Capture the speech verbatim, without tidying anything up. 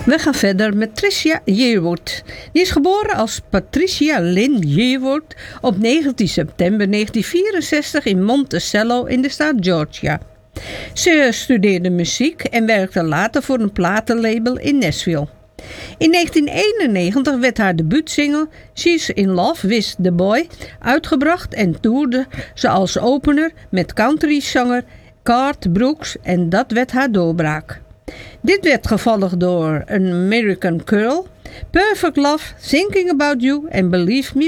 We gaan verder met Tricia Yearwood. Die is geboren als Patricia Lynn Yearwood op negentien september negentien vierenzestig in Monticello in de staat Georgia. Ze studeerde muziek en werkte later voor een platenlabel in Nashville. In negentien eenennegentig werd haar debuutsingle She's in Love with the Boy uitgebracht en toerde ze als opener met countryzanger Garth Brooks en dat werd haar doorbraak. Dit werd gevolgd door An American Girl, Perfect Love, Thinking About You en Believe Me